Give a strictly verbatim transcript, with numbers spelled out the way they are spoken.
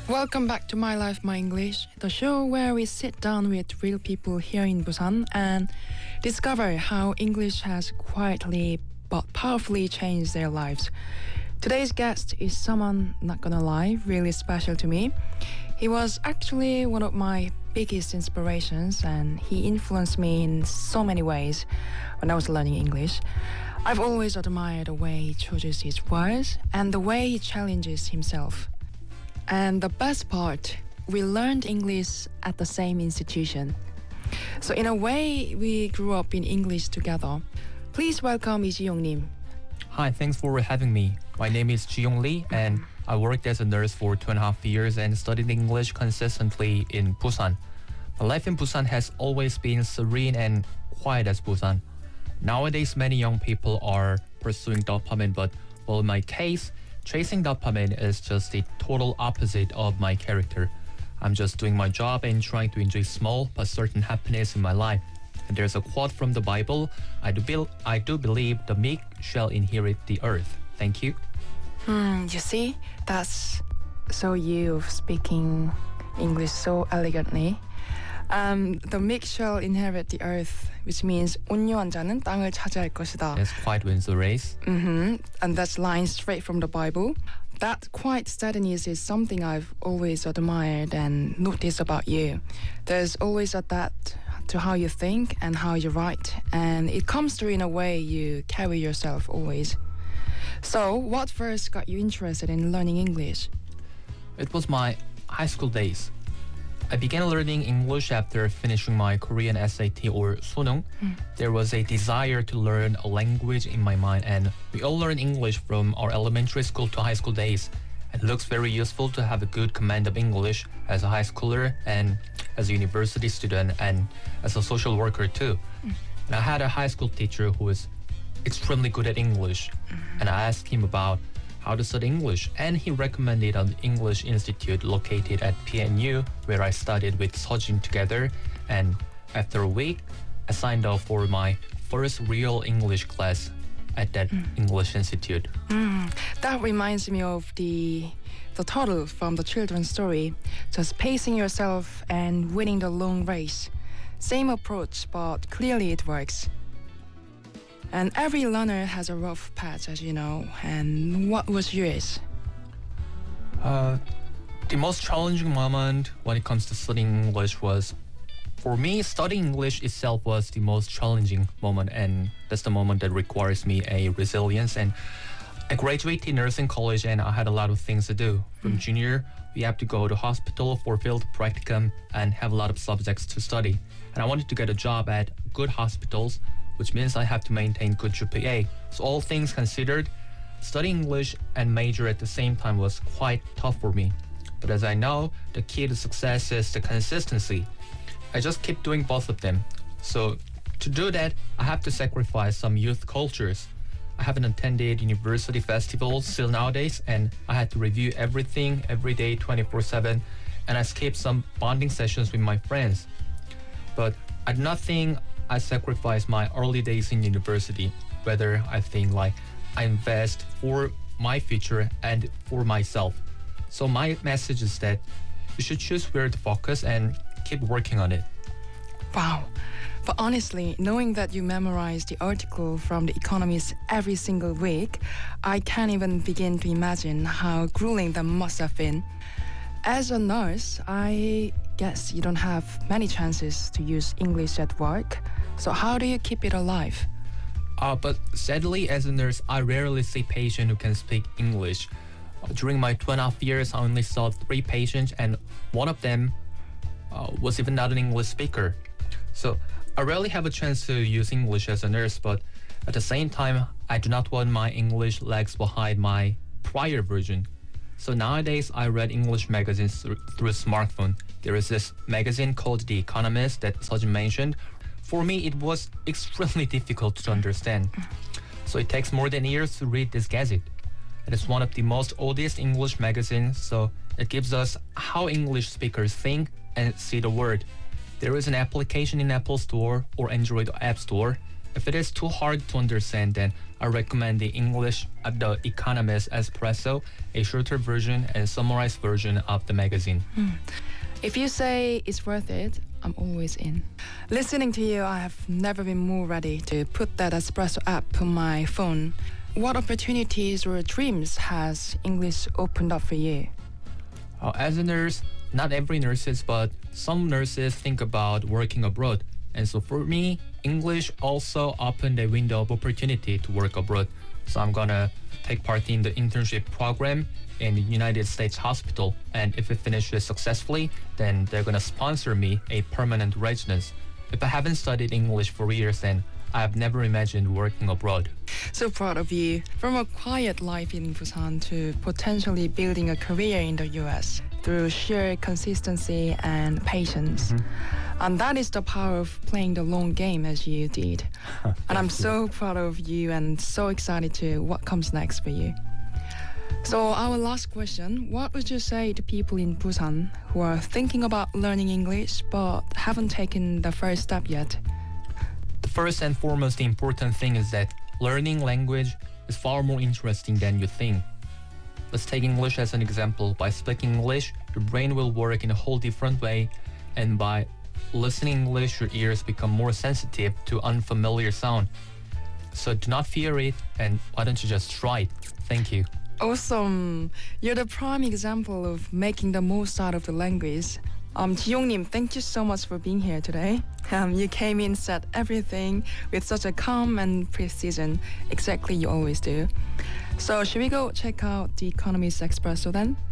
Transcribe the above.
Welcome back to My Life, My English, the show where we sit down with real people here in Busan and discover how English has quietly but powerfully changed their lives. Today's guest is someone, not gonna lie, really special to me. He was actually one of my biggest inspirations and he influenced me in so many ways when I was learning English. I've always admired the way he chooses his words and the way he challenges himself. And the best part, we learned English at the same institution. So in a way, we grew up in English together. Please welcome Lee Ji-young Nim. Hi, thanks for having me. My name is Ji-young Lee and I worked as a nurse for two and a half years and studied English consistently in Busan. My life in Busan has always been serene and quiet as Busan. Nowadays, many young people are pursuing dopamine, but well, in my case, chasing dopamine is just the total opposite of my character. I'm just doing my job and trying to enjoy small but certain happiness in my life. And there's a quote from the Bible, I do, be- I do believe the meek shall inherit the earth. Thank you. Hmm, you see, that's so you speaking English so elegantly. Um, the meek shall inherit the earth, which means 온유한 자는 땅을 차지할 것이다. That's quite wins the race. Mm-hmm. And that's line straight from the Bible. That quiet steadiness is something I've always admired and noticed about you. There's always a depth to how you think and how you write, and it comes through in a way you carry yourself always. So, what first got you interested in learning English? It was my high school days. I began learning English after finishing my Korean S A T or Sunung. Mm. There was a desire to learn a language in my mind, and we all learn English from our elementary school to high school days. It looks very useful to have a good command of English as a high schooler and as a university student and as a social worker too. Mm. And I had a high school teacher who was extremely good at English, mm. and I asked him about how to study English, and he recommended an English institute located at P N U where I studied with Sejin together, and after a week I signed up for my first real English class at that mm. English institute. Mm, that reminds me of the the turtle from the children's story, just pacing yourself and winning the long race. Same approach, but clearly it works. And every learner has a rough patch, as you know. And what was yours? Uh, the most challenging moment when it comes to studying English was, for me, studying English itself was the most challenging moment, and that's the moment that requires me a resilience. And I graduated nursing college, and I had a lot of things to do. From mm. junior, we have to go to hospital for field practicum and have a lot of subjects to study. And I wanted to get a job at good hospitals, which means I have to maintain good G P A. So all things considered, studying English and major at the same time was quite tough for me. But as I know, the key to success is the consistency. I just keep doing both of them. So to do that, I have to sacrifice some youth cultures. I haven't attended university festivals till nowadays, and I had to review everything every day twenty-four seven, and I skipped some bonding sessions with my friends. But I do not think I sacrifice my early days in university, whether I think like I invest for my future and for myself. So my message is that you should choose where to focus and keep working on it. Wow. But honestly, knowing that you memorize the article from The Economist every single week, I can't even begin to imagine how grueling that must have been. As a nurse, I guess you don't have many chances to use English at work. So how do you keep it alive? Uh, but sadly, as a nurse, I rarely see patients who can speak English. Uh, during my two and a half years, I only saw three patients, and one of them uh, was even not an English speaker. So I rarely have a chance to use English as a nurse, but at the same time, I do not want my English lags behind my prior version. So nowadays, I read English magazines through, through a smartphone. There is this magazine called The Economist that Sejin mentioned. For me, it was extremely difficult to understand. So it takes more than years to read this gazette. It is one of the most oldest English magazines, so it gives us how English speakers think and see the world. There is an application in Apple Store or Android App Store. If it is too hard to understand, then I recommend the English at The Economist Espresso, a shorter version and summarized version of the magazine. Hmm. If you say it's worth it, I'm always in. Listening to you, I have never been more ready to put that Espresso app on my phone. What opportunities or dreams has English opened up for you? Uh, as a nurse, not every nurses, but some nurses think about working abroad. And so for me, English also opened a window of opportunity to work abroad. So I'm gonna take part in the internship program in the United States hospital. And if it finishes successfully, then they're gonna sponsor me a permanent residence. If I haven't studied English for years, then I've never imagined working abroad. So proud of you. From a quiet life in Busan to potentially building a career in the U S through sheer consistency and patience. Mm-hmm. And that is the power of playing the long game as you did. And I'm so proud of you and so excited to what comes next for you. So our last question, what would you say to people in Busan who are thinking about learning English but haven't taken the first step yet? The first and foremost important thing is that learning language is far more interesting than you think. Let's take English as an example. By speaking English, your brain will work in a whole different way, and by listening English, your ears become more sensitive to unfamiliar sound. So do not fear it, and why don't you just try it? Thank you. Awesome. You're the prime example of making the most out of the language. Um, Ji-young-nim, thank you so much for being here today. Um, you came in, said everything with such a calm and precision, exactly you always do. So should we go check out The Economist Espresso then?